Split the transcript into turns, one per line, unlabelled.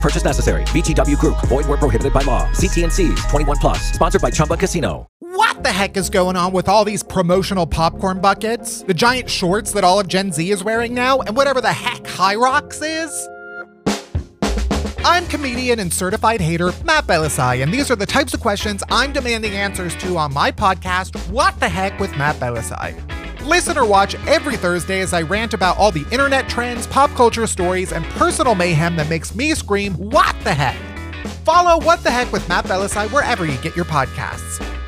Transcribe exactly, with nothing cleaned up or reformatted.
Purchase necessary. V G W Group. Void where prohibited by law. See T N Cs. twenty-one plus. Sponsored by Chumba Casino.
What the heck is going on with all these promotional popcorn buckets, the giant shorts that all of Gen Z is wearing now, and whatever the heck High Rocks is? I'm comedian and certified hater Matt Belisai, and these are the types of questions I'm demanding answers to on my podcast, What the Heck with Matt Belisai. Listen or watch every Thursday as I rant about all the internet trends, pop culture stories, and personal mayhem that makes me scream, what the heck? Follow What the Heck with Matt Belisai wherever you get your podcasts.